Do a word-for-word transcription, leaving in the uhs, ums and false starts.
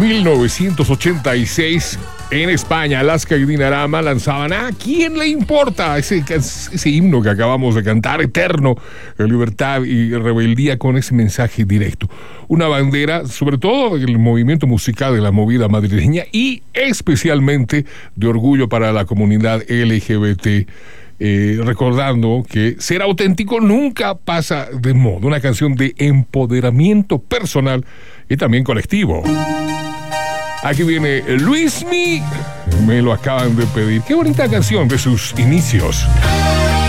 mil novecientos ochenta y seis, en España, Alaska y Dinarama lanzaban ¿A quién le importa? Ese, ese himno que acabamos de cantar, eterno, de libertad y rebeldía, con ese mensaje directo. Una bandera, sobre todo del movimiento musical de la movida madrileña y especialmente de orgullo para la comunidad L G B T. Eh, recordando que ser auténtico nunca pasa de moda. Una canción de empoderamiento personal y también colectivo. Aquí viene Luismi, me lo acaban de pedir. Qué bonita canción de sus inicios.